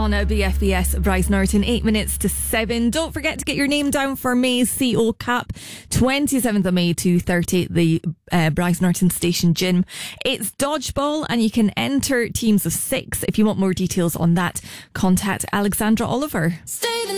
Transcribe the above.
on a BFBS Bryce Norton, 8 minutes to 7. Don't forget to get your name down for May's CO Cup, 27th of May, 2:30, the Bryce Norton Station Gym. It's dodgeball and you can enter teams of 6. If you want more details on that, contact Alexandra Oliver.